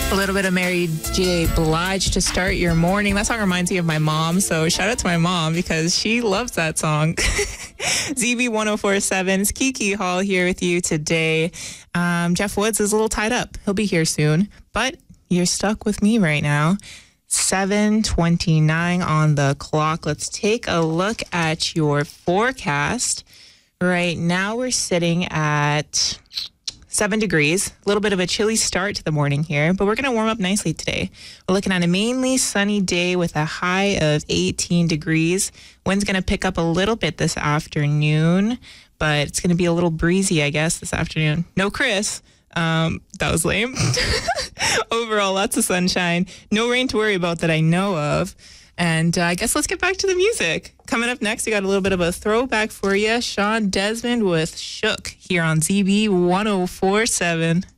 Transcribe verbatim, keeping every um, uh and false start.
A little bit of Mary J. Blige to start your morning. That song reminds me of my mom, so shout out to my mom because she loves that song. Z B one oh four point seven, it's Kiki Hall here with you today. Um, Jeff Woods is a little tied up. He'll be here soon, but you're stuck with me right now. seven twenty-nine on the clock. Let's take a look at your forecast. Right now we're sitting at seven degrees, a little bit of a chilly start to the morning here, but we're going to warm up nicely today. We're looking at a mainly sunny day with a high of eighteen degrees. Wind's going to pick up a little bit this afternoon, but it's going to be a little breezy, I guess, this afternoon. No Chris. Um, that was lame. Overall, lots of sunshine. No rain to worry about that I know of. And uh, I guess let's get back to the music. Coming up next, we got a little bit of a throwback for you. Sean Desmond with Shook here on Z B one oh four point seven.